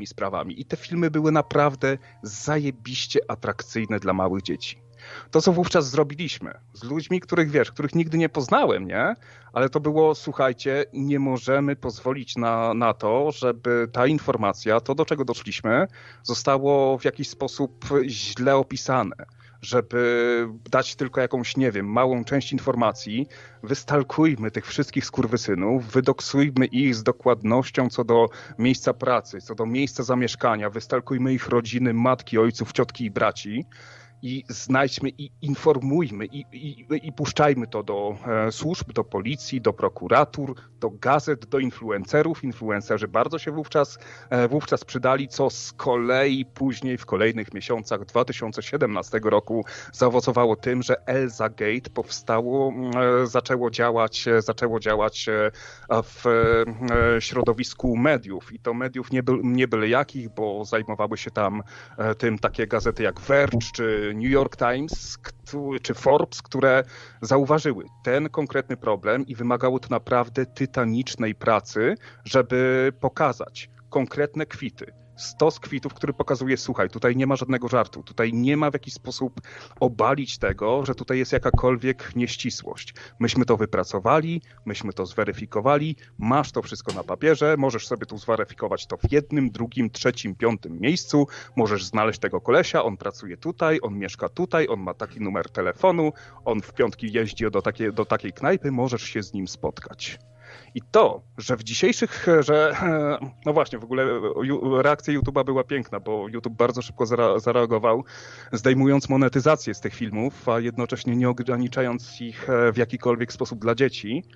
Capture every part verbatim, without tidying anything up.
tymi sprawami. I te filmy były naprawdę zajebiście atrakcyjne dla małych dzieci. To, co wówczas zrobiliśmy z ludźmi, których wiesz, których nigdy nie poznałem, nie? Ale to było, słuchajcie, nie możemy pozwolić na, na to, żeby ta informacja, to do czego doszliśmy, zostało w jakiś sposób źle opisane. Żeby dać tylko jakąś, nie wiem, małą część informacji, wystalkujmy tych wszystkich skurwysynów, wydoksujmy ich z dokładnością co do miejsca pracy, co do miejsca zamieszkania, wystalkujmy ich rodziny, matki, ojców, ciotki i braci. I znajdźmy i informujmy i, i, i puszczajmy to do e, służb, do policji, do prokuratur, do gazet, do influencerów. Influencerzy bardzo się wówczas, e, wówczas przydali, co z kolei później w kolejnych miesiącach dwa tysiące siedemnastego roku zaowocowało tym, że Elza Gate powstało, e, zaczęło działać, e, zaczęło działać e, w e, środowisku mediów. I to mediów nie, by, nie byle jakich, bo zajmowały się tam e, tym takie gazety jak Verge czy New York Times czy Forbes, które zauważyły ten konkretny problem i wymagało to naprawdę tytanicznej pracy, żeby pokazać konkretne kwity. Stos kwitów, który pokazuje, słuchaj, tutaj nie ma żadnego żartu, tutaj nie ma w jakiś sposób obalić tego, że tutaj jest jakakolwiek nieścisłość. Myśmy to wypracowali, myśmy to zweryfikowali, masz to wszystko na papierze, możesz sobie tu zweryfikować to w jednym, drugim, trzecim, piątym miejscu, możesz znaleźć tego kolesia, on pracuje tutaj, on mieszka tutaj, on ma taki numer telefonu, on w piątki jeździ do takiej, do takiej knajpy, możesz się z nim spotkać. I to, że w dzisiejszych, że no właśnie, w ogóle reakcja YouTube'a była piękna, bo YouTube bardzo szybko zareagował, zdejmując monetyzację z tych filmów, a jednocześnie nie ograniczając ich w jakikolwiek sposób dla dzieci.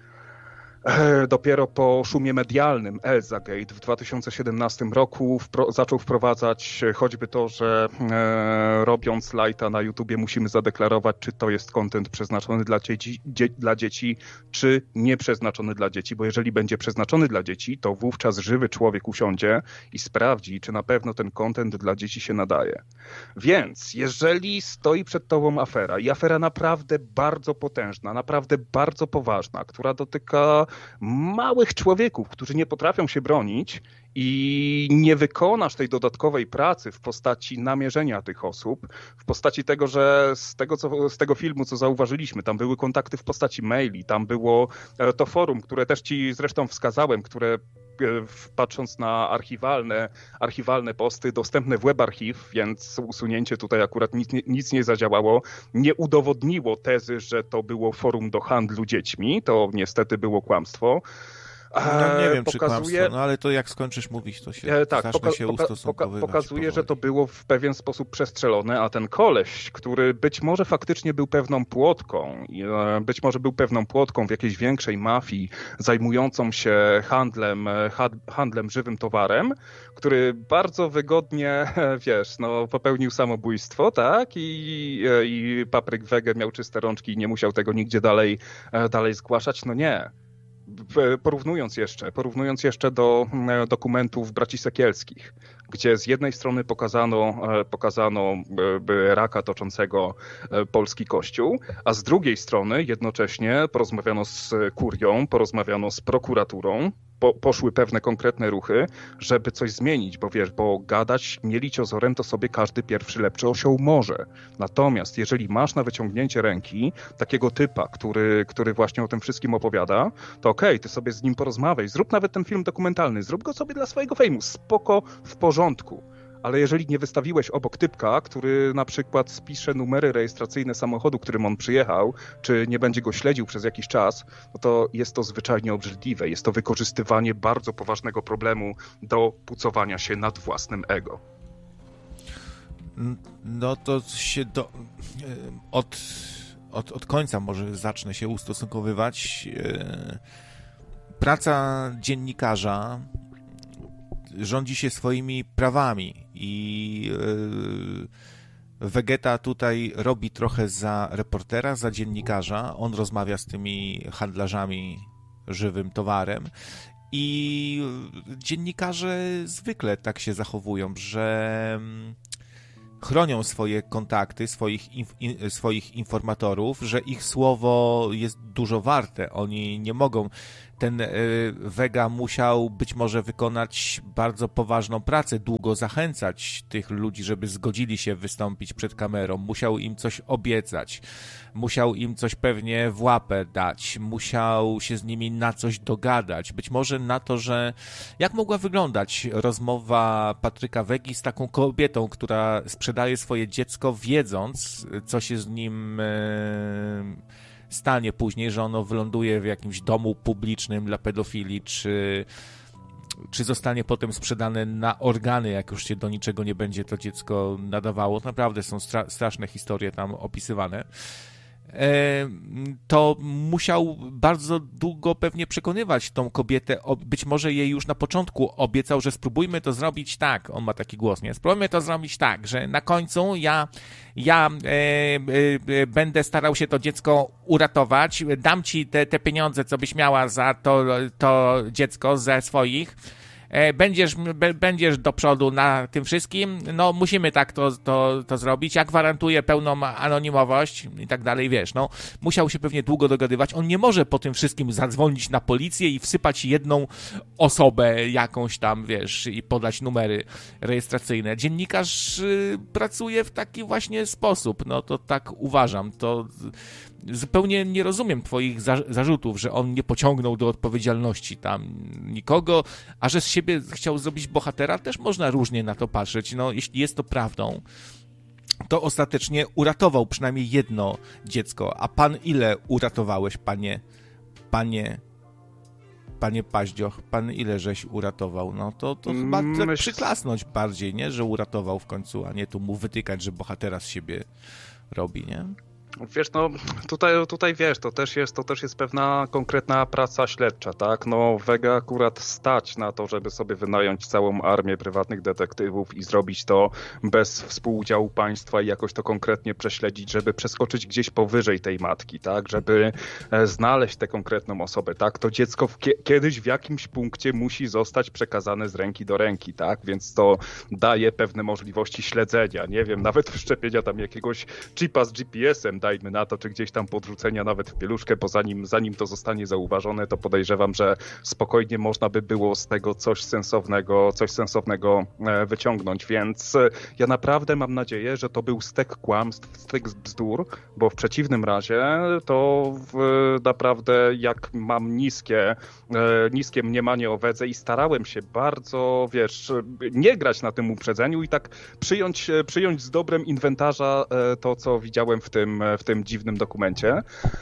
Dopiero po szumie medialnym Elza Gate w dwa tysiące siedemnastym roku wpro- zaczął wprowadzać choćby to, że e, robiąc live'a na YouTubie musimy zadeklarować, czy to jest content przeznaczony dla dzieci, dzie- dla dzieci, czy nie przeznaczony dla dzieci, bo jeżeli będzie przeznaczony dla dzieci, to wówczas żywy człowiek usiądzie i sprawdzi, czy na pewno ten content dla dzieci się nadaje. Więc jeżeli stoi przed tobą afera i afera naprawdę bardzo potężna, naprawdę bardzo poważna, która dotyka małych człowieków, którzy nie potrafią się bronić i nie wykonasz tej dodatkowej pracy w postaci namierzenia tych osób, w postaci tego, że z tego, co, z tego filmu, co zauważyliśmy, tam były kontakty w postaci maili, tam było to forum, które też ci zresztą wskazałem, które patrząc na archiwalne, archiwalne posty dostępne w WebArchive, więc usunięcie tutaj akurat nic, nic nie zadziałało, nie udowodniło tezy, że to było forum do handlu dziećmi, to niestety było kłamstwo. No nie wiem, pokazuje, czy kłamstwo, no ale to jak skończysz mówić, to się, e, tak, zacznę poka- się poka- ustosunkowywać. Pokazuje, powoli. że to było w pewien sposób przestrzelone, a ten koleś, który być może faktycznie był pewną płotką, być może był pewną płotką w jakiejś większej mafii zajmującą się handlem, handlem żywym towarem, który bardzo wygodnie, wiesz, no popełnił samobójstwo, tak, i, i Papryk Wege miał czyste rączki i nie musiał tego nigdzie dalej, dalej zgłaszać, no nie. Porównując jeszcze, porównując jeszcze do dokumentów braci Sekielskich, gdzie z jednej strony pokazano, pokazano raka toczącego polski kościół, a z drugiej strony jednocześnie porozmawiano z kurią, porozmawiano z prokuraturą, po, poszły pewne konkretne ruchy, żeby coś zmienić, bo wiesz, bo gadać, mielić ozorem to sobie każdy pierwszy lepszy osioł może. Natomiast jeżeli masz na wyciągnięcie ręki takiego typa, który, który właśnie o tym wszystkim opowiada, to okej, okay, ty sobie z nim porozmawiaj, zrób nawet ten film dokumentalny, zrób go sobie dla swojego fejmu, spoko, w porządku. Ale jeżeli nie wystawiłeś obok typka, który na przykład spisze numery rejestracyjne samochodu, którym on przyjechał, czy nie będzie go śledził przez jakiś czas, no to jest to zwyczajnie obrzydliwe. Jest to wykorzystywanie bardzo poważnego problemu do pucowania się nad własnym ego. No to się do... Od, od, od końca może zacznę się ustosunkowywać. Praca dziennikarza rządzi się swoimi prawami i yy, Vegeta tutaj robi trochę za reportera, za dziennikarza. On rozmawia z tymi handlarzami żywym towarem i dziennikarze zwykle tak się zachowują, że chronią swoje kontakty, swoich, inf, in, swoich informatorów, że ich słowo jest dużo warte. Oni nie mogą ten Vega musiał być może wykonać bardzo poważną pracę, długo zachęcać tych ludzi, żeby zgodzili się wystąpić przed kamerą, musiał im coś obiecać, musiał im coś pewnie w łapę dać, musiał się z nimi na coś dogadać, być może na to, że jak mogła wyglądać rozmowa Patryka Vegi z taką kobietą, która sprzedaje swoje dziecko, wiedząc, co się z nim stanie później, że ono wyląduje w jakimś domu publicznym dla pedofili, czy, czy zostanie potem sprzedane na organy, jak już się do niczego nie będzie to dziecko nadawało. Naprawdę są stra- straszne historie tam opisywane. To musiał bardzo długo pewnie przekonywać tą kobietę, być może jej już na początku obiecał, że spróbujmy to zrobić tak, on ma taki głos, nie? Spróbujmy to zrobić tak, że na końcu ja, ja e, e, będę starał się to dziecko uratować, dam ci te, te pieniądze, co byś miała za to, to dziecko ze swoich, Będziesz, b- będziesz do przodu na tym wszystkim, no musimy tak to, to, to zrobić, ja gwarantuję pełną anonimowość i tak dalej, wiesz, no musiał się pewnie długo dogadywać, on nie może po tym wszystkim zadzwonić na policję i wsypać jedną osobę jakąś tam, wiesz, i podać numery rejestracyjne. Dziennikarz y, pracuje w taki właśnie sposób, no to tak uważam, to zupełnie nie rozumiem twoich za- zarzutów, że on nie pociągnął do odpowiedzialności tam nikogo, a że z siebie chciał zrobić bohatera, też można różnie na to patrzeć. No, jeśli jest to prawdą, to ostatecznie uratował przynajmniej jedno dziecko. A pan ile uratowałeś, panie, panie, panie Paździoch? Pan ile żeś uratował? No to, to chyba tak Myśl... przyklasnąć bardziej, nie? Że uratował w końcu, a nie tu mu wytykać, że bohatera z siebie robi, nie? Wiesz, no tutaj, tutaj wiesz, to też jest, to też jest pewna konkretna praca śledcza, tak? No Vega akurat stać na to, żeby sobie wynająć całą armię prywatnych detektywów i zrobić to bez współudziału państwa i jakoś to konkretnie prześledzić, żeby przeskoczyć gdzieś powyżej tej matki, tak? Żeby znaleźć tę konkretną osobę, tak? To dziecko w, kiedyś w jakimś punkcie musi zostać przekazane z ręki do ręki, tak? Więc to daje pewne możliwości śledzenia, nie wiem, nawet wszczepienia tam jakiegoś chipa z G P S-em, dajmy na to, czy gdzieś tam podrzucenia nawet w pieluszkę, bo zanim, zanim to zostanie zauważone, to podejrzewam, że spokojnie można by było z tego coś sensownego, coś sensownego wyciągnąć, więc ja naprawdę mam nadzieję, że to był stek kłamstw, stek bzdur, bo w przeciwnym razie to w, naprawdę jak mam niskie, niskie mniemanie o Vedze i starałem się bardzo, wiesz, nie grać na tym uprzedzeniu i tak przyjąć, przyjąć z dobrem inwentarza to, co widziałem w tym w tym dziwnym dokumencie,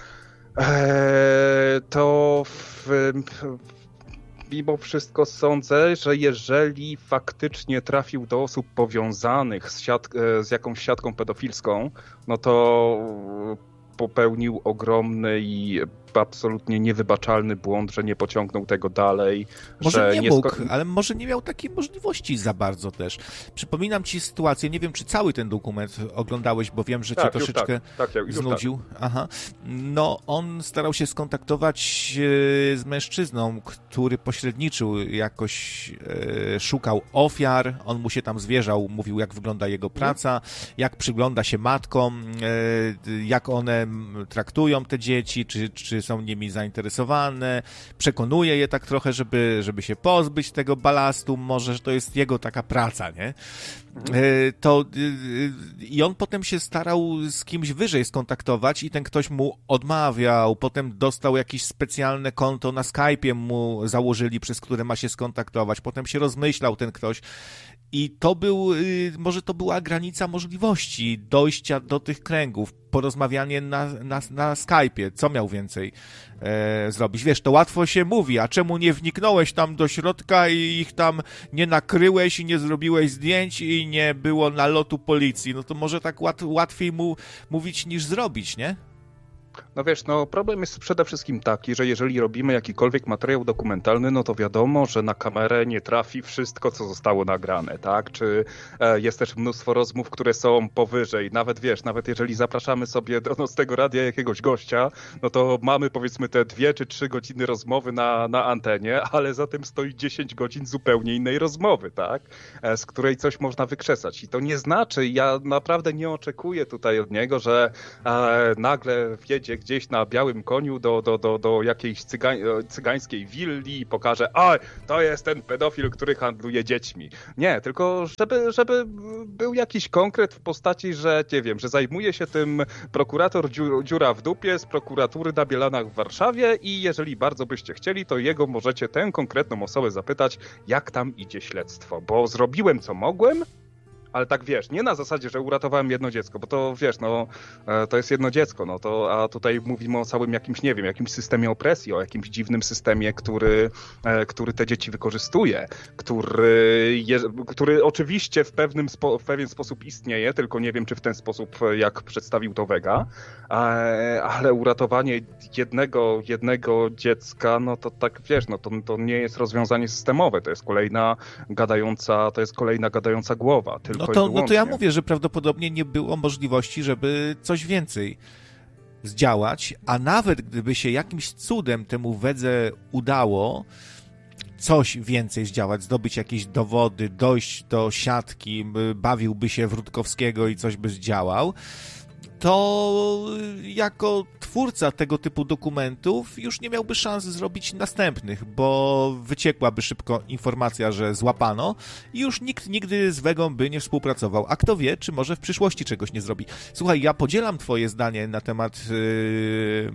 to w, mimo wszystko sądzę, że jeżeli faktycznie trafił do osób powiązanych z, siat, z jakąś siatką pedofilską, no to popełnił ogromny i absolutnie niewybaczalny błąd, że nie pociągnął tego dalej. Może że nie, nie mógł, sko- ale może nie miał takiej możliwości za bardzo też. Przypominam ci sytuację, nie wiem, czy cały ten dokument oglądałeś, bo wiem, że tak, cię troszeczkę tak, tak, znudził. Tak. Aha. No, on starał się skontaktować z mężczyzną, który pośredniczył, jakoś e, szukał ofiar, on mu się tam zwierzał, mówił, jak wygląda jego praca, jak przygląda się matkom, e, jak one traktują te dzieci, czy, czy są nimi zainteresowane, przekonuje je tak trochę, żeby, żeby się pozbyć tego balastu, może, że to jest jego taka praca, nie? To i on potem się starał z kimś wyżej skontaktować i ten ktoś mu odmawiał, potem dostał jakieś specjalne konto na Skype'ie mu założyli, przez które ma się skontaktować, potem się rozmyślał ten ktoś i to był, może to była granica możliwości dojścia do tych kręgów, porozmawianie na, na, na Skype'ie, co miał więcej e, zrobić. Wiesz, to łatwo się mówi, a czemu nie wniknąłeś tam do środka i ich tam nie nakryłeś i nie zrobiłeś zdjęć i nie było nalotu policji? No to może tak łat, łatwiej mu mówić niż zrobić, nie? No wiesz, no problem jest przede wszystkim taki, że jeżeli robimy jakikolwiek materiał dokumentalny, no to wiadomo, że na kamerę nie trafi wszystko, co zostało nagrane, tak? Czy e, jest też mnóstwo rozmów, które są powyżej. Nawet wiesz, nawet jeżeli zapraszamy sobie do Nocnego Radia jakiegoś gościa, no to mamy powiedzmy te dwie czy trzy godziny rozmowy na, na antenie, ale za tym stoi dziesięć godzin zupełnie innej rozmowy, tak? E, z której coś można wykrzesać. I to nie znaczy, ja naprawdę nie oczekuję tutaj od niego, że e, nagle wjedzie pojedzie gdzieś na białym koniu do, do, do, do jakiejś cygań, cygańskiej willi i pokaże, a to jest ten pedofil, który handluje dziećmi. Nie, tylko żeby, żeby był jakiś konkret w postaci, że nie wiem, że zajmuje się tym prokurator dziura w dupie z prokuratury na Bielanach w Warszawie i jeżeli bardzo byście chcieli, to jego możecie tę konkretną osobę zapytać, jak tam idzie śledztwo, bo zrobiłem co mogłem, ale tak wiesz, nie na zasadzie, że uratowałem jedno dziecko, bo to wiesz, no to jest jedno dziecko, no to, a tutaj mówimy o całym jakimś, nie wiem, jakimś systemie opresji, o jakimś dziwnym systemie, który, który te dzieci wykorzystuje, który, je, który oczywiście w, pewnym spo, w pewien sposób istnieje, tylko nie wiem, czy w ten sposób, jak przedstawił to Vega, ale uratowanie jednego, jednego dziecka, no to tak wiesz, no to, to nie jest rozwiązanie systemowe, to jest kolejna gadająca, to jest kolejna gadająca głowa, tylko No to, no to ja mówię, że prawdopodobnie nie było możliwości, żeby coś więcej zdziałać, a nawet gdyby się jakimś cudem temu Wedze udało coś więcej zdziałać, zdobyć jakieś dowody, dojść do siatki, bawiłby się w Rutkowskiego i coś by zdziałał, to jako twórca tego typu dokumentów już nie miałby szans zrobić następnych, bo wyciekłaby szybko informacja, że złapano i już nikt nigdy z Vegą by nie współpracował. A kto wie, czy może w przyszłości czegoś nie zrobi. Słuchaj, ja podzielam twoje zdanie na temat yy,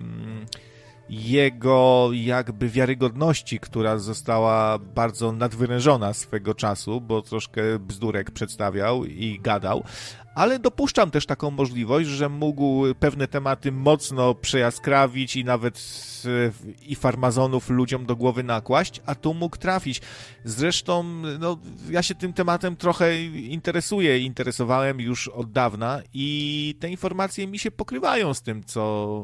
jego jakby wiarygodności, która została bardzo nadwyrężona swego czasu, bo troszkę bzdurek przedstawiał i gadał, ale dopuszczam też taką możliwość, że mógł pewne tematy mocno przejaskrawić i nawet i farmazonów ludziom do głowy nakłaść, a tu mógł trafić. Zresztą no, ja się tym tematem trochę interesuję, interesowałem już od dawna i te informacje mi się pokrywają z tym, co,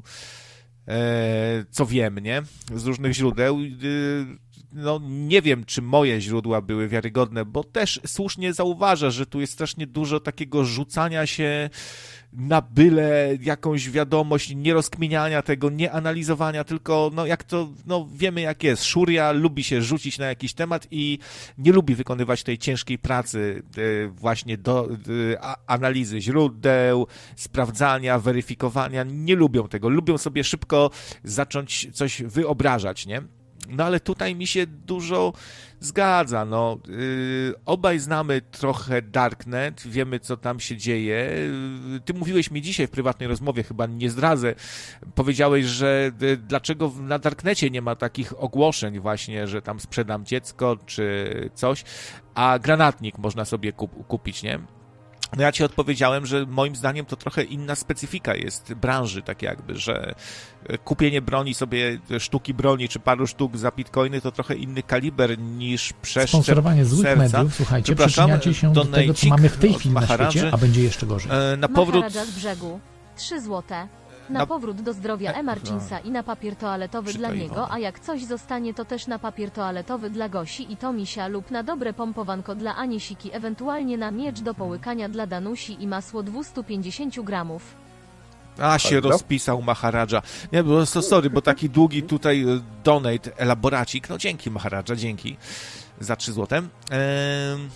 e, co wiem, nie? Z różnych źródeł. No nie wiem, czy moje źródła były wiarygodne, bo też słusznie zauważa, że tu jest strasznie dużo takiego rzucania się na byle jakąś wiadomość, nie rozkminiania tego, nie analizowania, tylko no jak to, no wiemy jak jest. Szuria lubi się rzucić na jakiś temat i nie lubi wykonywać tej ciężkiej pracy właśnie do analizy źródeł, sprawdzania, weryfikowania. Nie lubią tego. Lubią sobie szybko zacząć coś wyobrażać, nie? No ale tutaj mi się dużo zgadza, no. Yy, obaj znamy trochę Darknet, wiemy co tam się dzieje. Yy, ty mówiłeś mi dzisiaj w prywatnej rozmowie, chyba nie zdradzę, powiedziałeś, że yy, dlaczego na Darknecie nie ma takich ogłoszeń właśnie, że tam sprzedam dziecko czy coś, a granatnik można sobie kup- kupić, nie? No ja ci odpowiedziałem, że moim zdaniem to trochę inna specyfika jest branży, tak jakby, że kupienie broni sobie, sztuki broni czy paru sztuk za bitcoiny to trochę inny kaliber niż przeszczep Sponsorowanie złych serca. mediów, słuchajcie, przyczyniacie się do tego, co mamy w tej chwili na świecie, a będzie jeszcze gorzej. Na powrót... Maharadża z brzegu, trzy złote. Na, na powrót do zdrowia E. Marcinsa i na papier toaletowy dla niego, a jak coś zostanie, to też na papier toaletowy dla Gosi i Tomisia lub na dobre pompowanko dla Aniesiki, ewentualnie na miecz do połykania dla Danusi i masło dwieście pięćdziesiąt gramów. A się Halo? Rozpisał Maharadża. Nie, bo so, sorry, bo taki długi tutaj donate, elaboracik. No dzięki Maharadża, dzięki za trzy złote. Ehm,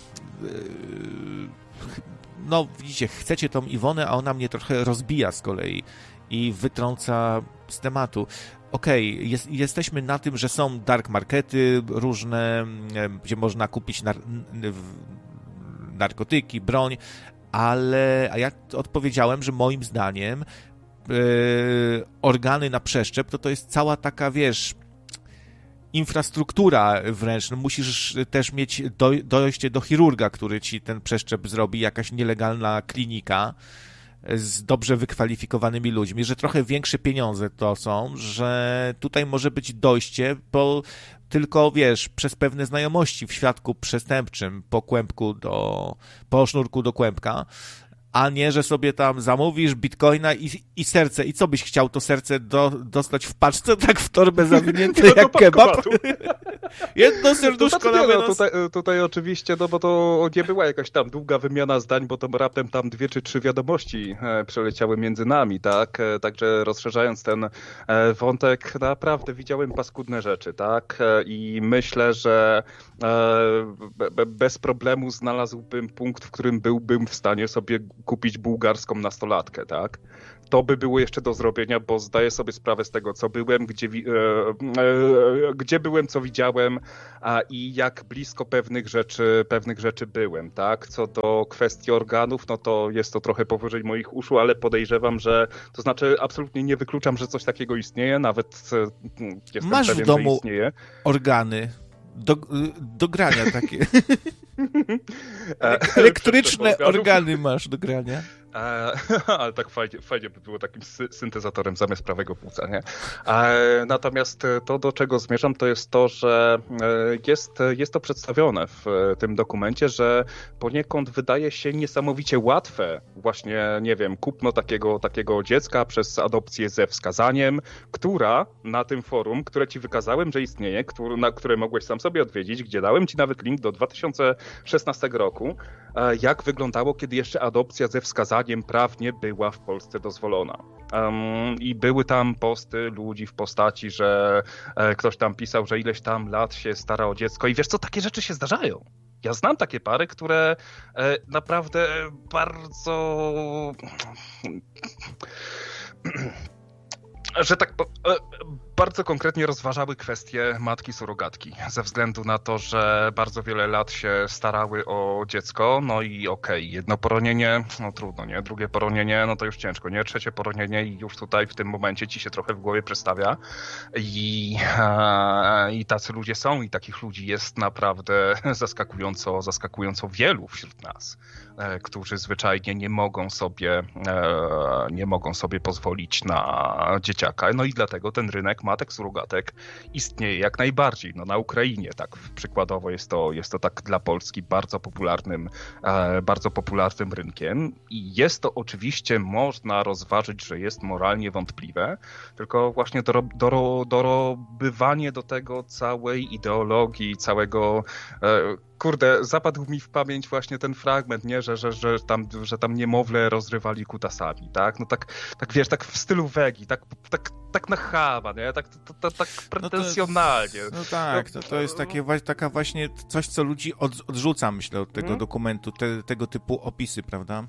no widzicie, chcecie tą Iwonę, a ona mnie trochę rozbija z kolei i wytrąca z tematu. Okej, okay, jest, jesteśmy na tym, że są dark markety różne, gdzie można kupić nar narkotyki, broń, ale a ja odpowiedziałem, że moim zdaniem yy, organy na przeszczep to to jest cała taka, wiesz, infrastruktura wręcz. No, musisz też mieć do, dojście do chirurga, który ci ten przeszczep zrobi, jakaś nielegalna klinika z dobrze wykwalifikowanymi ludźmi, że trochę większe pieniądze to są, że tutaj może być dojście, bo tylko, wiesz, przez pewne znajomości w świadku przestępczym po kłębku do, po sznurku do kłębka, a nie, że sobie tam zamówisz bitcoina i, i serce. I co byś chciał to serce do, dostać w paczce, tak w torbę zawinięte jak kebab? Jedno serduszko to na nie, wynos. no, tutaj, tutaj oczywiście, no bo to nie była jakaś tam długa wymiana zdań, bo to raptem tam dwie czy trzy wiadomości e, przeleciały między nami, tak? E, także rozszerzając ten e, wątek, naprawdę widziałem paskudne rzeczy, tak? E, I myślę, że e, be, bez problemu znalazłbym punkt, w którym byłbym w stanie sobie kupić bułgarską nastolatkę, tak? To by było jeszcze do zrobienia, bo zdaję sobie sprawę z tego, co byłem, gdzie, e, e, gdzie byłem, co widziałem a, i jak blisko pewnych rzeczy, pewnych rzeczy byłem, tak? Co do kwestii organów, no to jest to trochę powyżej moich uszu, ale podejrzewam, że, to znaczy absolutnie nie wykluczam, że coś takiego istnieje, nawet jestem Masz pewien, w domu że istnieje. Organy do, do grania takie. Elektryczne organy masz do grania. E, ale tak fajnie, fajnie by było takim sy- syntezatorem zamiast prawego płuca, nie? E, natomiast to, do czego zmierzam, to jest to, że jest, jest to przedstawione w tym dokumencie, że poniekąd wydaje się niesamowicie łatwe właśnie, nie wiem, kupno takiego, takiego dziecka przez adopcję ze wskazaniem, która na tym forum, które ci wykazałem, że istnieje, który, na które mogłeś sam sobie odwiedzić, gdzie dałem ci nawet link do dwa tysiące szesnastego roku, jak wyglądało, kiedy jeszcze adopcja ze wskazaniem prawnie była w Polsce dozwolona. Um, I były tam posty ludzi w postaci, że e, ktoś tam pisał, że ileś tam lat się stara o dziecko i wiesz co, takie rzeczy się zdarzają. Ja znam takie pary, które e, naprawdę bardzo... że tak bardzo konkretnie rozważały kwestię matki surogatki, ze względu na to, że bardzo wiele lat się starały o dziecko, no i okej, okay, jedno poronienie, no trudno, nie? Drugie poronienie, no to już ciężko, nie? Trzecie poronienie i już tutaj w tym momencie ci się trochę w głowie przestawia i, e, i tacy ludzie są i takich ludzi jest naprawdę zaskakująco, zaskakująco wielu wśród nas, e, którzy zwyczajnie nie mogą sobie, e, nie mogą sobie pozwolić na dzieciaka, no i dlatego ten rynek matek surogatek istnieje jak najbardziej. No na Ukrainie tak przykładowo jest to, jest to tak dla Polski bardzo popularnym, e, bardzo popularnym rynkiem i jest to oczywiście, można rozważyć, że jest moralnie wątpliwe, tylko właśnie doro, doro, dorobywanie do tego całej ideologii, całego e, kurde, zapadł mi w pamięć właśnie ten fragment, nie, że, że, że, tam, że tam niemowlę rozrywali kutasami, tak? No tak, tak wiesz, tak w stylu Wegi, tak, tak, tak na chama, nie? Tak, to, to, tak pretensjonalnie. No, to, no tak, to, to jest takie, taka właśnie coś, co ludzi od, odrzuca, myślę, od tego hmm? dokumentu, te, tego typu opisy, prawda?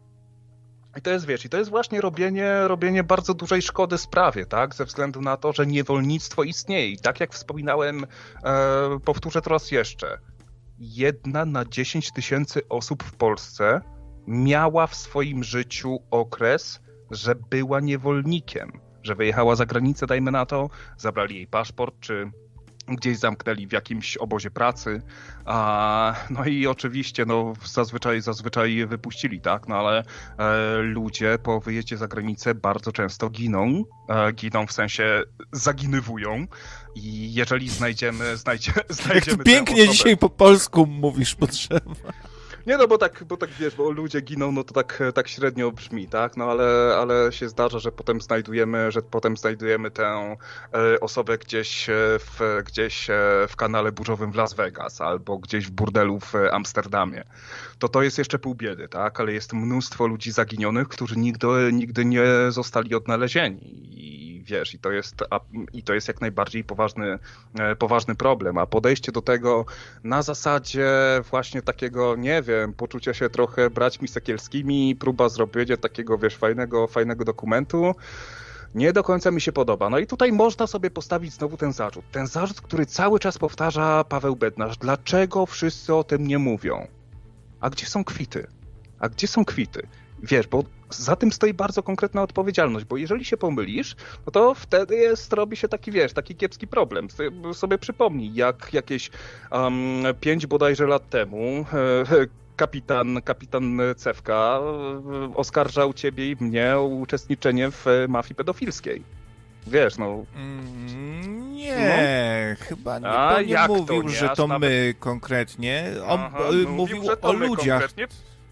I to jest, wiesz, i to jest właśnie robienie, robienie bardzo dużej szkody sprawie, tak? Ze względu na to, że niewolnictwo istnieje. I tak jak wspominałem, e, powtórzę to raz jeszcze, jedna na dziesięć tysięcy osób w Polsce miała w swoim życiu okres, że była niewolnikiem, że wyjechała za granicę, dajmy na to, zabrali jej paszport, czy gdzieś zamknęli w jakimś obozie pracy, a, no i oczywiście no, zazwyczaj, zazwyczaj wypuścili, tak, no ale e, ludzie po wyjeździe za granicę bardzo często giną, e, giną w sensie zaginywują i jeżeli znajdziemy, znajdzie, znajdziemy Jak pięknie osobę... dzisiaj po polsku mówisz, potrzeba. Nie no, bo tak, bo tak wiesz, bo ludzie giną, no to tak, tak średnio brzmi, tak? No ale, ale się zdarza, że potem znajdujemy, że potem znajdujemy tę e, osobę gdzieś w, gdzieś w kanale burzowym w Las Vegas albo gdzieś w burdelu w Amsterdamie. To to jest jeszcze pół biedy, tak? Ale jest mnóstwo ludzi zaginionych, którzy nigdy, nigdy nie zostali odnalezieni. I wiesz, i to jest, a, i to jest jak najbardziej poważny, e, poważny problem. A podejście do tego na zasadzie właśnie takiego, nie wiem, poczucia się trochę braćmi Sekielskimi, próba zrobienia takiego, wiesz, fajnego, fajnego dokumentu, nie do końca mi się podoba. No i tutaj można sobie postawić znowu ten zarzut. Ten zarzut, który cały czas powtarza Paweł Bednarz. Dlaczego wszyscy o tym nie mówią? A gdzie są kwity? A gdzie są kwity? Wiesz, bo za tym stoi bardzo konkretna odpowiedzialność, bo jeżeli się pomylisz, no to wtedy jest, robi się taki, wiesz, taki kiepski problem. Sobie, sobie przypomnij, jak jakieś um, pięć bodajże lat temu e, kapitan, kapitan Cewka oskarżał ciebie i mnie o uczestniczenie w mafii pedofilskiej. Wiesz, no... Mm, nie, no. chyba nie, A, nie jak mówił, to nie? że to nawet... my konkretnie. On Aha, mówił, mówił że to o my ludziach. Konkretnie...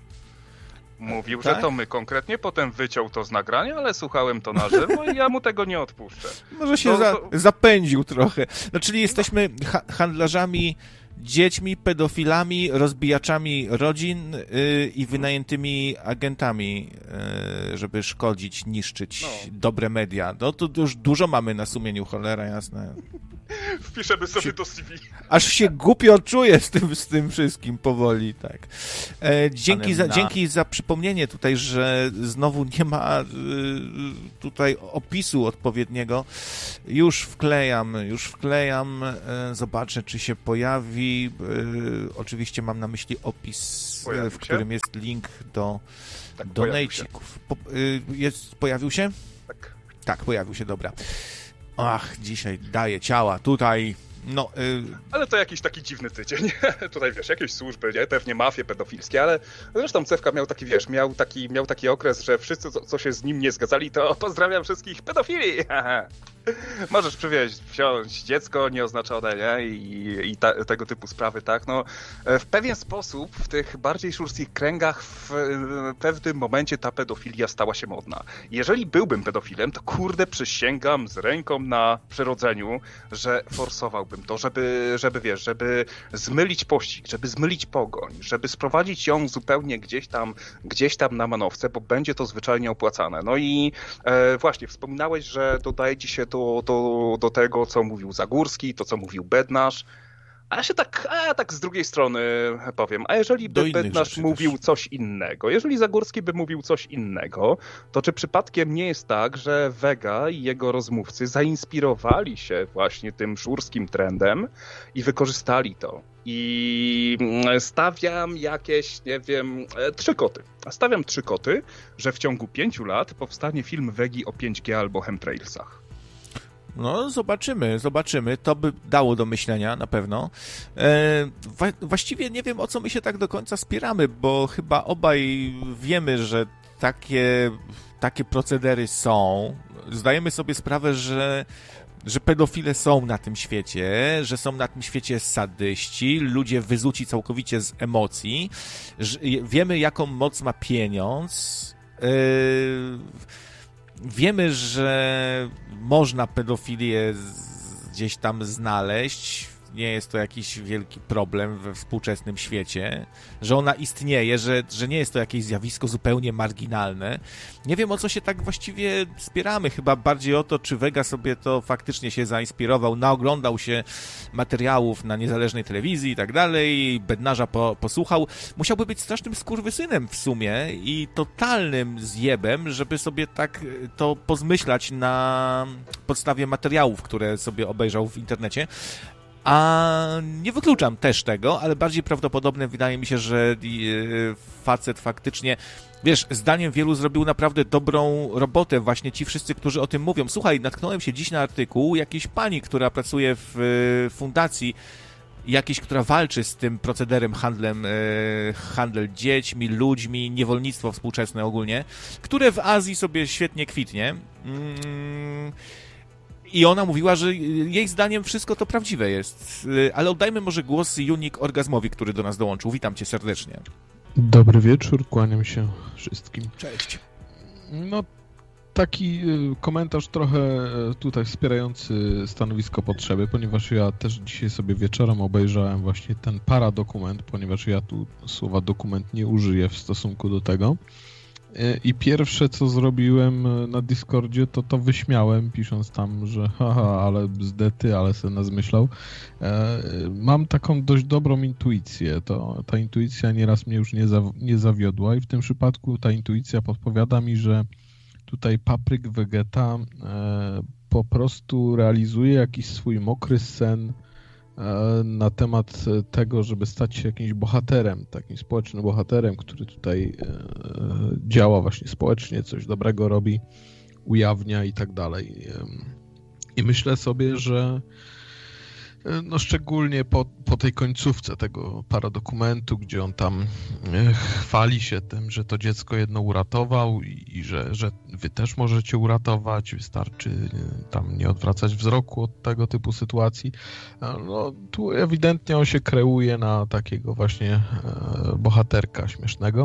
Mówił, tak? że to my konkretnie, potem wyciął to z nagrania, ale słuchałem to na żywo i ja mu tego nie odpuszczę. Może się to, za, to... zapędził trochę. No, czyli jesteśmy ha- handlarzami dziećmi, pedofilami, rozbijaczami rodzin yy, i wynajętymi agentami, yy, żeby szkodzić, niszczyć no. dobre media. No to już dużo mamy na sumieniu, cholera jasna. Wpiszemy sobie do C V. Aż się głupio czuję z tym, z tym wszystkim powoli, tak. E, dzięki, za, na... dzięki za przypomnienie tutaj, że znowu nie ma y, tutaj opisu odpowiedniego. Już wklejam, już wklejam. E, zobaczę, czy się pojawi. E, oczywiście mam na myśli opis, pojawił w którym się? Jest link do tak, donejcików. Po, y, jest, pojawił się? Tak. Tak, pojawił się, dobra. Ach, dzisiaj daję ciała tutaj, no... Y... Ale to jakiś taki dziwny tydzień. Tutaj, wiesz, jakieś służby, nie? Pewnie mafie pedofilskie, ale zresztą Cewka miał taki, wiesz, miał taki, miał taki okres, że wszyscy, co, co się z nim nie zgadzali, to pozdrawiam wszystkich pedofili. Możesz przywieźć, wziąć dziecko nieoznaczone, nie? I, i ta, tego typu sprawy, tak? No, w pewien sposób w tych bardziej szurskich kręgach w pewnym momencie ta pedofilia stała się modna. Jeżeli byłbym pedofilem, to kurde przysięgam z ręką na przyrodzeniu, że forsowałbym to, żeby, żeby wiesz, żeby zmylić pościg, żeby zmylić pogoń, żeby sprowadzić ją zupełnie gdzieś tam, gdzieś tam na manowce, bo będzie to zwyczajnie opłacane. No i e, właśnie, wspominałeś, że dodaje ci się Do, do, do tego, co mówił Zagórski, to, co mówił Bednarz. A ja się tak, a ja tak z drugiej strony powiem, a jeżeli by Bednarz mówił też. coś innego, jeżeli Zagórski by mówił coś innego, to czy przypadkiem nie jest tak, że Vega i jego rozmówcy zainspirowali się właśnie tym szurskim trendem i wykorzystali to? I stawiam jakieś, nie wiem, trzy koty. A stawiam trzy koty, że w ciągu pięciu lat powstanie film Vegi o pięć G albo chemtrailsach. No, zobaczymy, zobaczymy. To by dało do myślenia, na pewno. E, wa- właściwie nie wiem, o co my się tak do końca spieramy, bo chyba obaj wiemy, że takie, takie procedery są. Zdajemy sobie sprawę, że że pedofile są na tym świecie, że są na tym świecie sadyści, ludzie wyzuci całkowicie z emocji. Że wiemy, jaką moc ma pieniądz. Yy... Wiemy, że można pedofilię gdzieś tam znaleźć, nie jest to jakiś wielki problem we współczesnym świecie, że ona istnieje, że, że nie jest to jakieś zjawisko zupełnie marginalne. Nie wiem, o co się tak właściwie spieramy, chyba bardziej o to, czy Vega sobie to faktycznie się zainspirował, naoglądał się materiałów na niezależnej telewizji i tak dalej, Bednarza po, posłuchał. Musiałby być strasznym skurwysynem w sumie i totalnym zjebem, żeby sobie tak to pozmyślać na podstawie materiałów, które sobie obejrzał w internecie. A nie wykluczam też tego, ale bardziej prawdopodobne wydaje mi się, że facet faktycznie, wiesz, zdaniem wielu zrobił naprawdę dobrą robotę, właśnie ci wszyscy, którzy o tym mówią. Słuchaj, natknąłem się dziś na artykuł jakiejś pani, która pracuje w fundacji jakiejś, która walczy z tym procederem handlem, handel dziećmi, ludźmi, niewolnictwo współczesne ogólnie, które w Azji sobie świetnie kwitnie. Mm. I ona mówiła, że jej zdaniem wszystko to prawdziwe jest. Ale oddajmy może głos Unik Orgazmowi, który do nas dołączył. Witam cię serdecznie. Dobry wieczór, kłaniam się wszystkim. Cześć. No, taki komentarz trochę tutaj wspierający stanowisko potrzeby, ponieważ ja też dzisiaj sobie wieczorem obejrzałem właśnie ten paradokument, ponieważ ja tu słowa dokument nie użyję w stosunku do tego. I pierwsze, co zrobiłem na Discordzie, to to wyśmiałem, pisząc tam, że haha, ale bzdety, ale sobie nazmyślał. Mam taką dość dobrą intuicję. To, ta intuicja nieraz mnie już nie, za, nie zawiodła i w tym przypadku ta intuicja podpowiada mi, że tutaj Papryk Vegeta po prostu realizuje jakiś swój mokry sen na temat tego, żeby stać się jakimś bohaterem, takim społecznym bohaterem, który tutaj działa właśnie społecznie, coś dobrego robi, ujawnia i tak dalej. I myślę sobie, że no szczególnie po, po tej końcówce tego paradokumentu, gdzie on tam chwali się tym, że to dziecko jedno uratował i, i że, że wy też możecie uratować, wystarczy tam nie odwracać wzroku od tego typu sytuacji. No, tu ewidentnie on się kreuje na takiego właśnie bohaterka śmiesznego.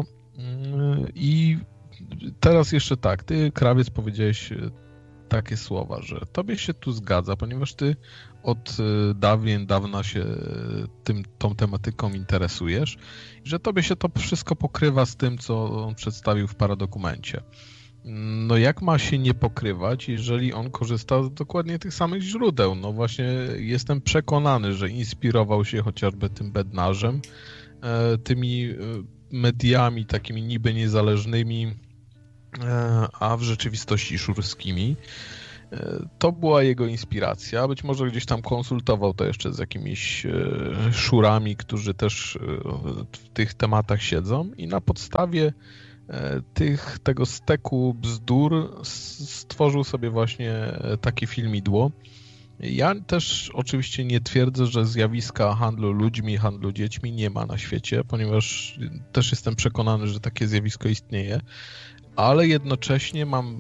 I teraz jeszcze tak, ty, Krawiec, powiedziałeś takie słowa, że tobie się tu zgadza, ponieważ ty od dawien dawna się tym, tą tematyką interesujesz i że tobie się to wszystko pokrywa z tym, co on przedstawił w paradokumencie. no jak ma się nie pokrywać, jeżeli on korzysta z dokładnie tych samych źródeł? No właśnie jestem przekonany, że inspirował się chociażby tym Bednarzem, tymi mediami takimi niby niezależnymi, a w rzeczywistości szurskimi. To była jego inspiracja. Być może gdzieś tam konsultował to jeszcze z jakimiś szurami, którzy też w tych tematach siedzą i na podstawie tych, tego steku bzdur stworzył sobie właśnie takie filmidło. Ja też oczywiście nie twierdzę, że zjawiska handlu ludźmi, handlu dziećmi nie ma na świecie, ponieważ też jestem przekonany, że takie zjawisko istnieje, ale jednocześnie mam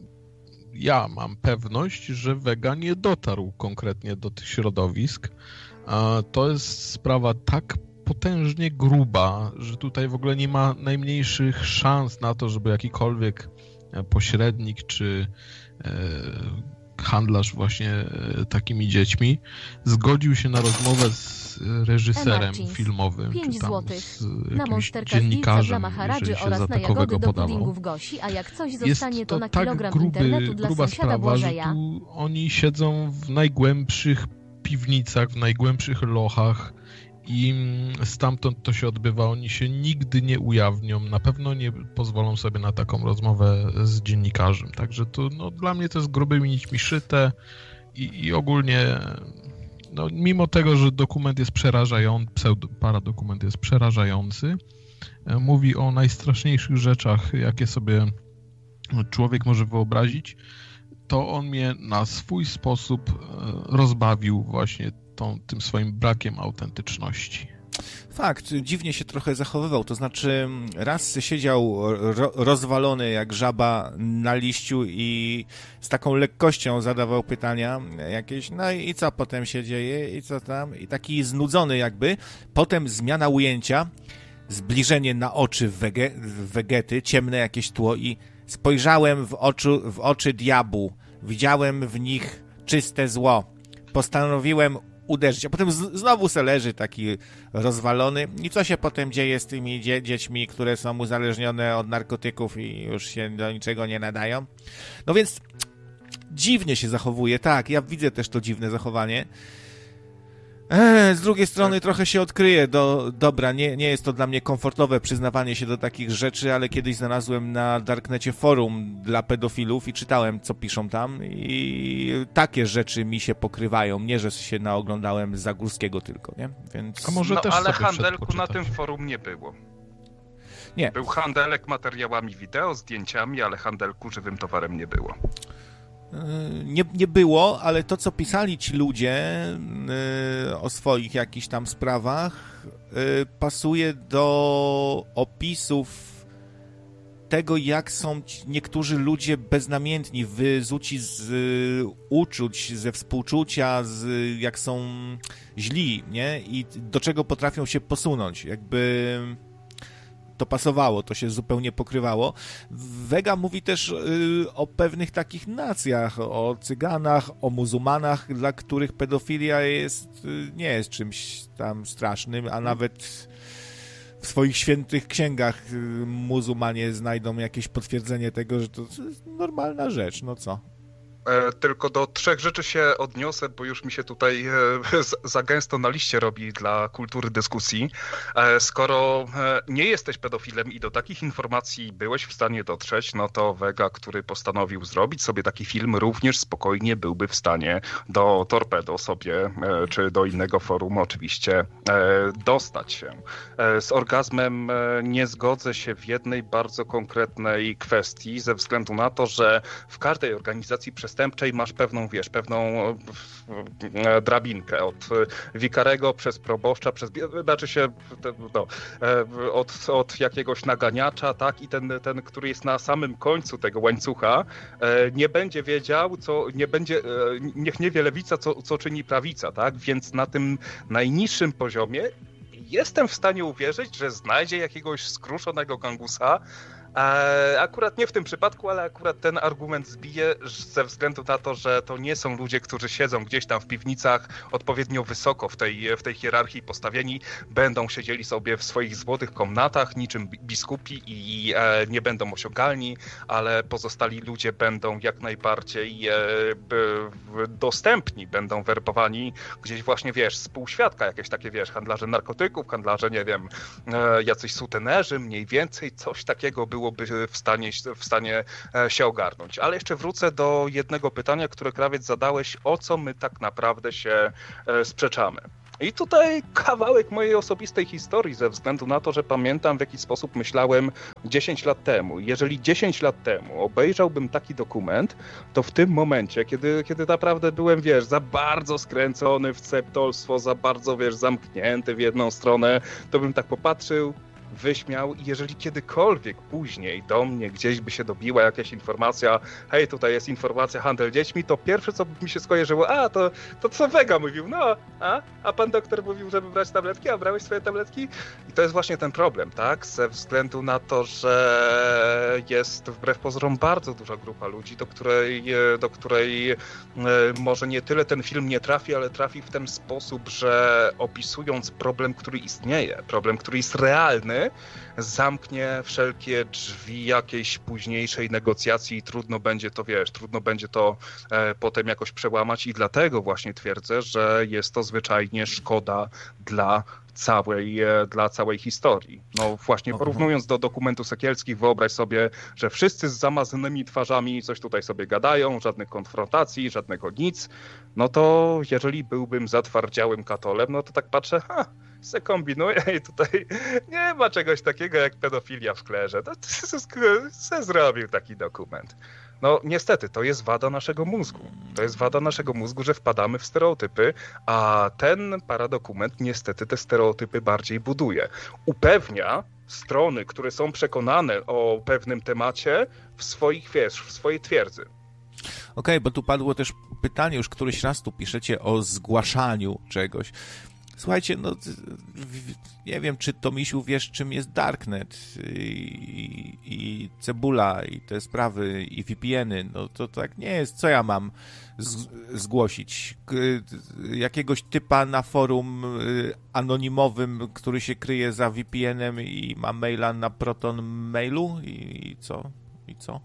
ja mam pewność, że Vega nie dotarł konkretnie do tych środowisk. To jest sprawa tak potężnie gruba, że tutaj w ogóle nie ma najmniejszych szans na to, żeby jakikolwiek pośrednik czy handlarz właśnie takimi dziećmi zgodził się na rozmowę z reżyserem Emarcins. filmowym, pięć czy tam złotych. z Na jakimś monsterka dziennikarzem, dla Maharadży jeżeli się oraz za na takowego jagody do podawał. puddingów Gosi, a jak coś Jest zostanie to to na tak kilogram gruby, internetu dla gruba sąsiada sprawa, że Błażeja. tu oni siedzą w najgłębszych piwnicach, w najgłębszych lochach i stamtąd to się odbywa. Oni się nigdy nie ujawnią, na pewno nie pozwolą sobie na taką rozmowę z dziennikarzem. Także to no, dla mnie to jest grubymi nićmi szyte i, i ogólnie no, mimo tego, że dokument jest przerażający, pseudo, paradokument jest przerażający, mówi o najstraszniejszych rzeczach, jakie sobie człowiek może wyobrazić, to on mnie na swój sposób rozbawił właśnie tą, tym swoim brakiem autentyczności. Fakt, dziwnie się trochę zachowywał, to znaczy raz siedział ro, rozwalony jak żaba na liściu i z taką lekkością zadawał pytania jakieś, no i co potem się dzieje i co tam, i taki znudzony jakby, potem zmiana ujęcia, zbliżenie na oczy wege, Vegety, ciemne jakieś tło i spojrzałem w, oczu, w oczy diabłu, widziałem w nich czyste zło, postanowiłem uderzyć, a potem z, znowu se leży taki rozwalony i co się potem dzieje z tymi dzie- dziećmi, które są uzależnione od narkotyków i już się do niczego nie nadają. No więc dziwnie się zachowuje, tak, ja widzę też to dziwne zachowanie. Eee, z drugiej strony trochę się odkryje, do, dobra, nie, nie jest to dla mnie komfortowe przyznawanie się do takich rzeczy, ale kiedyś znalazłem na Darknecie forum dla pedofilów i czytałem, co piszą tam i takie rzeczy mi się pokrywają, nie, że się naoglądałem z Zagórskiego tylko, nie? Więc... A może no, też ale sobie handelku na tym forum nie było. Nie. Był handelek materiałami wideo, zdjęciami, ale handelku żywym towarem nie było. Nie, nie było, ale to, co pisali ci ludzie yy, o swoich jakichś tam sprawach, yy, pasuje do opisów tego, jak są niektórzy ludzie beznamiętni, wyzuci z y, uczuć, ze współczucia, z, jak są źli, nie? I do czego potrafią się posunąć. Jakby... to pasowało, to się zupełnie pokrywało. Vega mówi też y, o pewnych takich nacjach, o Cyganach, o muzułmanach, dla których pedofilia jest, y, nie jest czymś tam strasznym, a nawet w swoich świętych księgach y, muzułmanie znajdą jakieś potwierdzenie tego, że to jest normalna rzecz, no co? E, tylko do trzech rzeczy się odniosę, bo już mi się tutaj e, za gęsto na liście robi dla kultury dyskusji. E, skoro e, nie jesteś pedofilem i do takich informacji byłeś w stanie dotrzeć, no to Vega, który postanowił zrobić sobie taki film, również spokojnie byłby w stanie do Torpedo sobie, e, czy do innego forum oczywiście, e, dostać się. E, z orgazmem e, nie zgodzę się w jednej bardzo konkretnej kwestii, ze względu na to, że w każdej organizacji przestępczej masz pewną, wiesz, pewną e, drabinkę od wikarego przez proboszcza, przez, znaczy się no, e, od, od jakiegoś naganiacza, tak, i ten, ten, który jest na samym końcu tego łańcucha, e, nie będzie wiedział, co, nie będzie, e, niech nie wie lewica, co, co czyni prawica, tak, więc na tym najniższym poziomie jestem w stanie uwierzyć, że znajdzie jakiegoś skruszonego gangusa, E, akurat nie w tym przypadku, ale akurat ten argument zbije ze względu na to, że to nie są ludzie, którzy siedzą gdzieś tam w piwnicach odpowiednio wysoko w tej, w tej hierarchii postawieni, będą siedzieli sobie w swoich złotych komnatach niczym biskupi i e, nie będą osiągalni, ale pozostali ludzie będą jak najbardziej e, dostępni, będą werbowani gdzieś właśnie, wiesz, z półświadka, jakieś takie, wiesz, handlarze narkotyków, handlarze, nie wiem, e, jacyś sutenerzy, mniej więcej coś takiego byłoby w stanie, w stanie się ogarnąć. Ale jeszcze wrócę do jednego pytania, które, Krawiec, zadałeś, o co my tak naprawdę się e, sprzeczamy. I tutaj kawałek mojej osobistej historii ze względu na to, że pamiętam, w jaki sposób myślałem dziesięć lat temu. Jeżeli dziesięć lat temu obejrzałbym taki dokument, to w tym momencie, kiedy, kiedy naprawdę byłem, wiesz, za bardzo skręcony w ceptolstwo, za bardzo, wiesz, zamknięty w jedną stronę, to bym tak popatrzył, wyśmiał i jeżeli kiedykolwiek później do mnie gdzieś by się dobiła jakaś informacja, hej, tutaj jest informacja handel dziećmi, to pierwsze, co by mi się skojarzyło, a, to, to co Vega mówił, no, a, a pan doktor mówił, żeby brać tabletki, a brałeś swoje tabletki? I to jest właśnie ten problem, tak, ze względu na to, że jest wbrew pozorom bardzo duża grupa ludzi, do której, do której może nie tyle ten film nie trafi, ale trafi w ten sposób, że opisując problem, który istnieje, problem, który jest realny, zamknie wszelkie drzwi jakiejś późniejszej negocjacji i trudno będzie to, wiesz, trudno będzie to e, potem jakoś przełamać i dlatego właśnie twierdzę, że jest to zwyczajnie szkoda dla całej, e, dla całej historii. No właśnie porównując do dokumentów sekielskich, wyobraź sobie, że wszyscy z zamazanymi twarzami coś tutaj sobie gadają, żadnych konfrontacji, żadnego nic, no to jeżeli byłbym zatwardziałym katolem, no to tak patrzę, ha, se kombinuje i tutaj nie ma czegoś takiego jak pedofilia w sklerze. To se zrobił taki dokument. No niestety, to jest wada naszego mózgu. To jest wada naszego mózgu, że wpadamy w stereotypy, a ten paradokument niestety te stereotypy bardziej buduje. Upewnia strony, które są przekonane o pewnym temacie w swoich, wiesz, w swojej twierdzy. Okej, okay, bo tu padło też pytanie, już któryś raz tu piszecie o zgłaszaniu czegoś. Słuchajcie, no nie wiem, czy to, Misiu, wiesz, czym jest Darknet i, i Cebula i te sprawy i V P N-y, no to tak nie jest. Co ja mam z, zgłosić? Jakiegoś typa na forum anonimowym, który się kryje za V P N-em i ma maila na Proton Mailu i, i co? I co?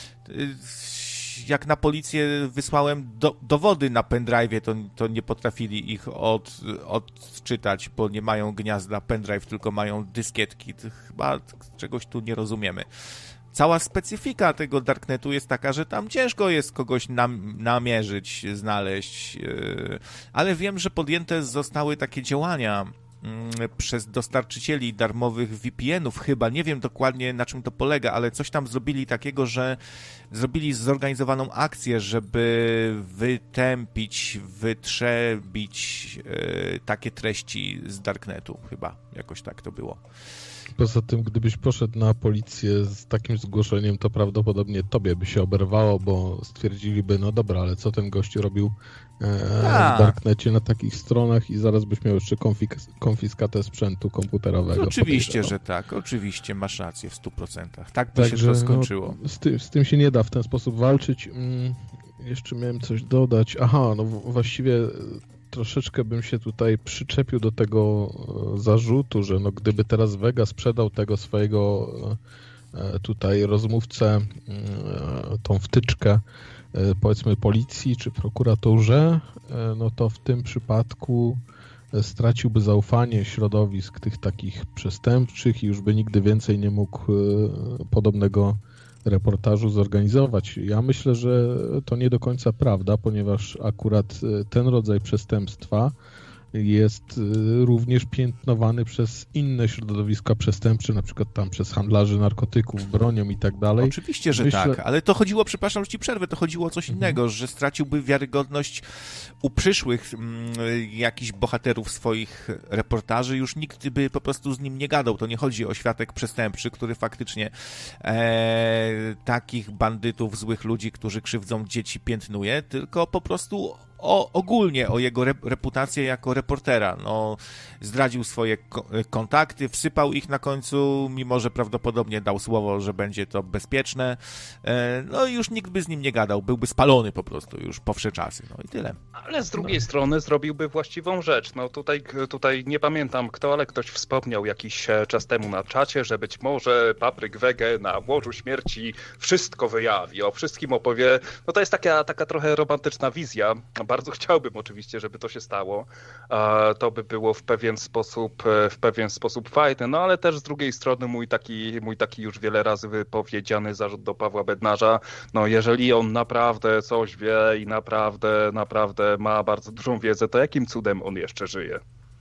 Jak na policję wysłałem do, dowody na pendrive'ie, to, to nie potrafili ich od, odczytać, bo nie mają gniazda pendrive, tylko mają dyskietki. Chyba czegoś tu nie rozumiemy. Cała specyfika tego Darknetu jest taka, że tam ciężko jest kogoś nam, namierzyć, znaleźć, yy, ale wiem, że podjęte zostały takie działania przez dostarczycieli darmowych V P N-ów chyba, nie wiem dokładnie na czym to polega, ale coś tam zrobili takiego, że zrobili zorganizowaną akcję, żeby wytępić, wytrzebić e, takie treści z Darknetu chyba, jakoś tak to było. Poza tym, gdybyś poszedł na policję z takim zgłoszeniem, to prawdopodobnie tobie by się oberwało, bo stwierdziliby, no dobra, ale co ten gościu robił e, w Darknecie na takich stronach i zaraz byś miał jeszcze konfis- konfiskatę sprzętu komputerowego. Oczywiście, że tak, oczywiście, masz rację w stu procentach. Tak by Także, się to skończyło. No, z, ty, z tym się nie da w ten sposób walczyć. Hmm, jeszcze miałem coś dodać. Aha, no właściwie troszeczkę bym się tutaj przyczepił do tego zarzutu, że no gdyby teraz Vega sprzedał tego swojego tutaj rozmówcę, tą wtyczkę, powiedzmy policji czy prokuraturze, no to w tym przypadku straciłby zaufanie środowisk tych takich przestępczych i już by nigdy więcej nie mógł podobnego reportażu zorganizować. Ja myślę, że to nie do końca prawda, ponieważ akurat ten rodzaj przestępstwa jest również piętnowany przez inne środowiska przestępcze, na przykład tam przez handlarzy narkotyków, bronią i tak dalej. Oczywiście, że Myślę... tak, ale to chodziło, przepraszam, że ci przerwę, to chodziło o coś mhm. innego, że straciłby wiarygodność u przyszłych m, jakichś bohaterów swoich reportaży, już nikt by po prostu z nim nie gadał. To nie chodzi o światek przestępczy, który faktycznie e, takich bandytów, złych ludzi, którzy krzywdzą dzieci, piętnuje, tylko po prostu o, ogólnie o jego reputację jako reportera. No, zdradził swoje kontakty, wsypał ich na końcu, mimo że prawdopodobnie dał słowo, że będzie to bezpieczne. No i już nikt by z nim nie gadał, byłby spalony po prostu już po wsze czasy. No i tyle. Ale z drugiej no. strony zrobiłby właściwą rzecz. No tutaj, tutaj nie pamiętam kto, ale ktoś wspomniał jakiś czas temu na czacie, że być może Papryk Wege na łożu śmierci wszystko wyjawi, o wszystkim opowie. No to jest taka, taka trochę romantyczna wizja. Bardzo chciałbym oczywiście, żeby to się stało. To by było w pewien sposób, w pewien sposób fajne, no ale też z drugiej strony mój taki, mój taki już wiele razy wypowiedziany zarzut do Pawła Bednarza, no jeżeli on naprawdę coś wie i naprawdę, naprawdę ma bardzo dużą wiedzę, to jakim cudem on jeszcze żyje?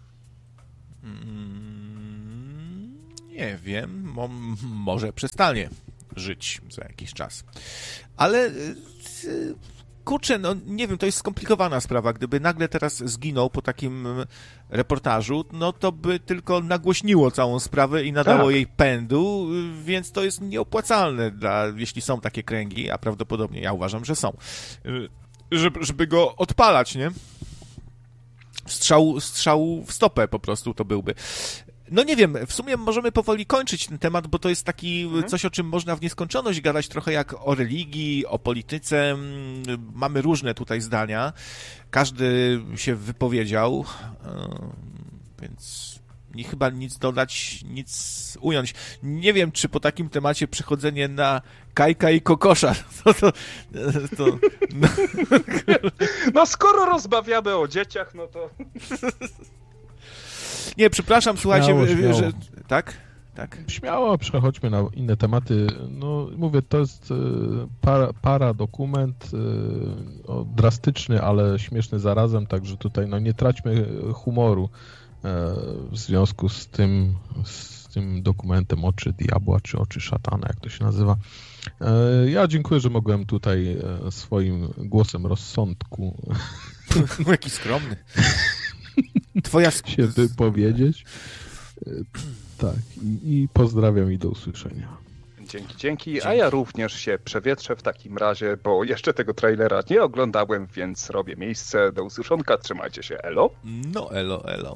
Mm, nie wiem, Mo- może przestanie żyć za jakiś czas. Ale kurczę, no nie wiem, to jest skomplikowana sprawa. Gdyby nagle teraz zginął po takim reportażu, no to by tylko nagłośniło całą sprawę i nadało tak. jej pędu, więc to jest nieopłacalne, dla, jeśli są takie kręgi, a prawdopodobnie ja uważam, że są, żeby, żeby go odpalać, nie? Strzał, strzał w stopę po prostu to byłby. No nie wiem, w sumie możemy powoli kończyć ten temat, bo to jest taki mhm. coś, o czym można w nieskończoność gadać, trochę jak o religii, o polityce. Mamy różne tutaj zdania. Każdy się wypowiedział, więc nie chyba nic dodać, nic ująć. Nie wiem, czy po takim temacie przechodzenie na Kajka i Kokosza, to... to, to no. no skoro rozmawiamy o dzieciach, no to... Nie, przepraszam, słuchajcie, śmiało, śmiało. że... Tak? Tak. Śmiało, przechodźmy na inne tematy. No, mówię, to jest para, para dokument, o, drastyczny, ale śmieszny zarazem, także tutaj no, nie traćmy humoru w związku z tym, z tym dokumentem Oczy Diabła, czy Oczy Szatana, jak to się nazywa. Ja dziękuję, że mogłem tutaj swoim głosem rozsądku... Jaki skromny. Twoja się wypowiedzieć. Tak, i, i pozdrawiam i do usłyszenia. Dzięki, dzięki. A ja również się przewietrzę w takim razie, bo jeszcze tego trailera nie oglądałem, więc robię miejsce. Do usłyszonka, trzymajcie się, elo. No, elo, elo.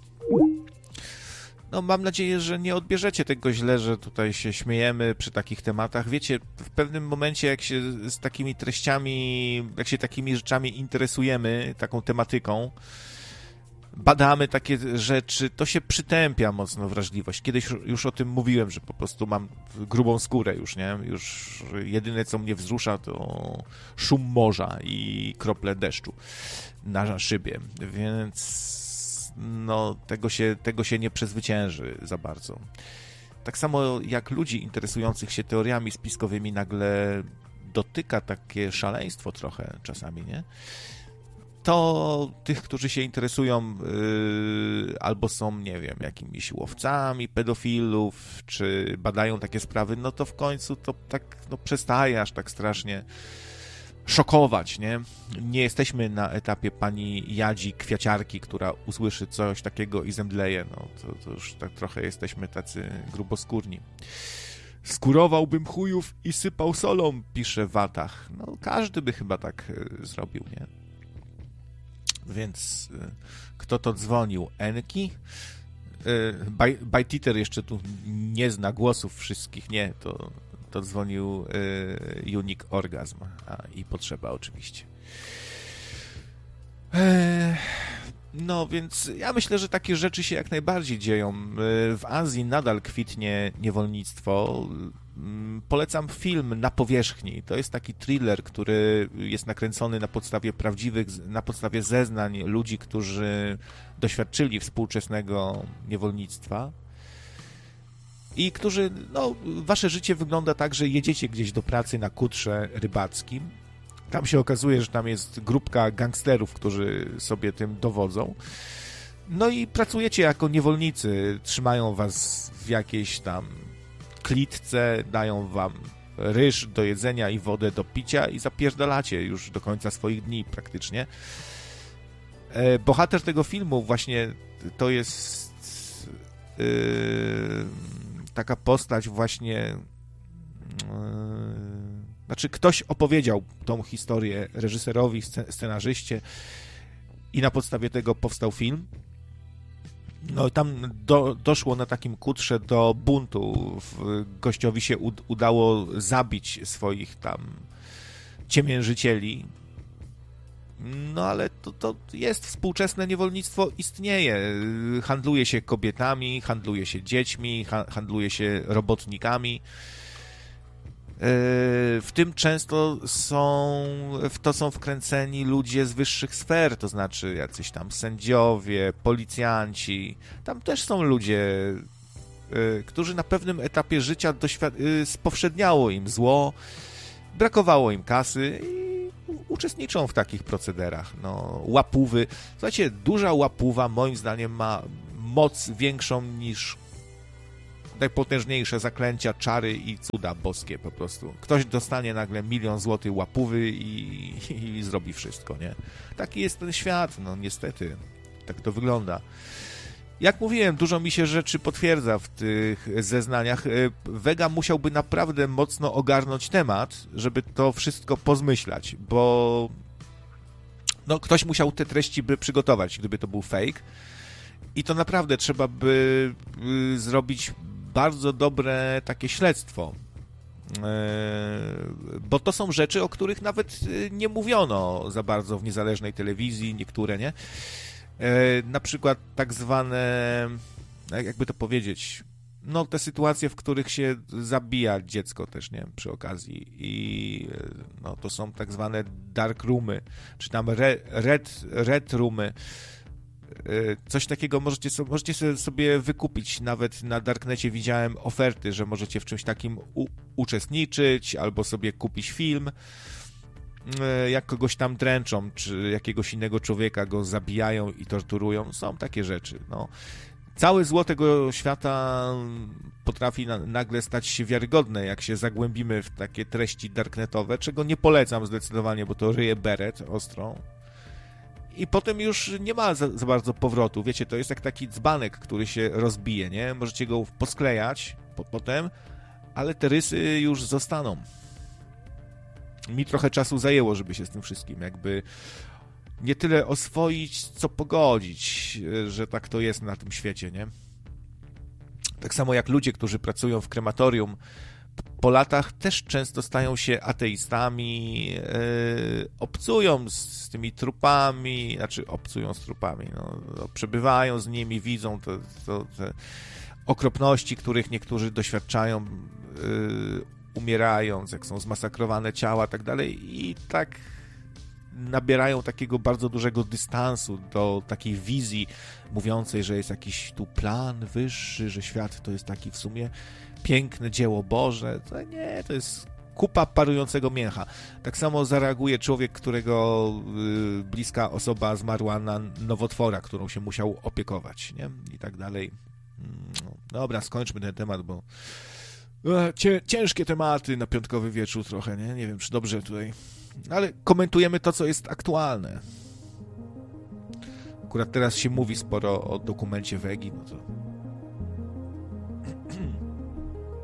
No, mam nadzieję, że nie odbierzecie tego źle, że tutaj się śmiejemy przy takich tematach. Wiecie, w pewnym momencie, jak się z takimi treściami, jak się takimi rzeczami interesujemy, taką tematyką, badamy takie rzeczy, to się przytępia mocno wrażliwość. Kiedyś już o tym mówiłem, że po prostu mam grubą skórę już, nie? Już jedyne, co mnie wzrusza, to szum morza i krople deszczu na szybie, więc no, tego się, tego się nie przezwycięży za bardzo. Tak samo jak ludzi interesujących się teoriami spiskowymi nagle dotyka takie szaleństwo trochę czasami, nie? To tych, którzy się interesują yy, albo są, nie wiem, jakimiś łowcami pedofilów, czy badają takie sprawy, no to w końcu to tak no, przestaje aż tak strasznie szokować, nie? Nie jesteśmy na etapie pani Jadzi Kwiaciarki, która usłyszy coś takiego i zemdleje, no to, to już tak trochę jesteśmy tacy gruboskórni. Skurowałbym chujów i sypał solą, pisze Watach. No każdy by chyba tak y, zrobił, nie? Więc y, kto to dzwonił? Enki? Y, Bajtiter jeszcze tu nie zna głosów wszystkich, nie, to, to dzwonił y, Unique Orgasm a, i Potrzeba oczywiście. E, no więc ja myślę, że takie rzeczy się jak najbardziej dzieją. W Azji nadal kwitnie niewolnictwo. Polecam film Na powierzchni. To jest taki thriller, który jest nakręcony na podstawie prawdziwych, na podstawie zeznań ludzi, którzy doświadczyli współczesnego niewolnictwa i którzy, no, wasze życie wygląda tak, że jedziecie gdzieś do pracy na kutrze rybackim. Tam się okazuje, że tam jest grupka gangsterów, którzy sobie tym dowodzą. No i pracujecie jako niewolnicy, trzymają was w jakiejś tam klitce, dają wam ryż do jedzenia i wodę do picia i zapierdalacie już do końca swoich dni praktycznie. Bohater tego filmu właśnie to jest yy, taka postać właśnie yy, Znaczy, ktoś opowiedział tą historię reżyserowi, scenarzyście i na podstawie tego powstał film. No i tam do, doszło na takim kutrze do buntu. Gościowi się udało zabić swoich tam ciemiężycieli. No ale to, to jest współczesne niewolnictwo, istnieje. Handluje się kobietami, handluje się dziećmi, handluje się robotnikami. W tym często są, w to są wkręceni ludzie z wyższych sfer, to znaczy jacyś tam sędziowie, policjanci. Tam też są ludzie, którzy na pewnym etapie życia doświad- spowszedniało im zło, brakowało im kasy i uczestniczą w takich procederach. No, łapówy. Słuchajcie, duża łapuwa moim zdaniem ma moc większą niż najpotężniejsze zaklęcia, czary i cuda boskie po prostu. Ktoś dostanie nagle milion złotych łapówy i, i, i zrobi wszystko, nie? Taki jest ten świat, no niestety. Tak to wygląda. Jak mówiłem, dużo mi się rzeczy potwierdza w tych zeznaniach. Vega musiałby naprawdę mocno ogarnąć temat, żeby to wszystko pozmyślać, bo no, ktoś musiał te treści by przygotować, gdyby to był fake. I to naprawdę trzeba by zrobić bardzo dobre takie śledztwo, bo to są rzeczy, o których nawet nie mówiono za bardzo w niezależnej telewizji, niektóre, nie? Na przykład tak zwane, jakby to powiedzieć, no te sytuacje, w których się zabija dziecko też, nie? Przy okazji i no to są tak zwane dark roomy, czy tam re, red, red roomy. Coś takiego możecie, możecie sobie wykupić. Nawet na Darknecie widziałem oferty, że możecie w czymś takim u- uczestniczyć albo sobie kupić film, jak kogoś tam dręczą, czy jakiegoś innego człowieka go zabijają i torturują. Są takie rzeczy. No. Całe zło tego świata potrafi na, nagle stać się wiarygodne, jak się zagłębimy w takie treści darknetowe, czego nie polecam zdecydowanie, bo to ryje beret ostro. I potem już nie ma za, za bardzo powrotu. Wiecie, to jest jak taki dzbanek, który się rozbije, nie? Możecie go posklejać po, potem, ale te rysy już zostaną. Mi trochę czasu zajęło, żeby się z tym wszystkim jakby nie tyle oswoić, co pogodzić, że tak to jest na tym świecie, nie? Tak samo jak ludzie, którzy pracują w krematorium, po latach też często stają się ateistami, yy, obcują z, z tymi trupami, znaczy obcują z trupami, no, no, przebywają z nimi, widzą to, to, te okropności, których niektórzy doświadczają, yy, umierając, jak są zmasakrowane ciała, tak dalej, i tak nabierają takiego bardzo dużego dystansu do takiej wizji mówiącej, że jest jakiś tu plan wyższy, że świat to jest taki w sumie piękne dzieło Boże. To nie, to jest kupa parującego mięcha. Tak samo zareaguje człowiek, którego y, bliska osoba zmarła na nowotwora, którą się musiał opiekować, nie? I tak dalej. No, dobra, skończmy ten temat, bo Cię, ciężkie tematy na piątkowy wieczór trochę, nie? Nie wiem, czy dobrze tutaj... Ale komentujemy to, co jest aktualne. Akurat teraz się mówi sporo o dokumencie Vegi, no to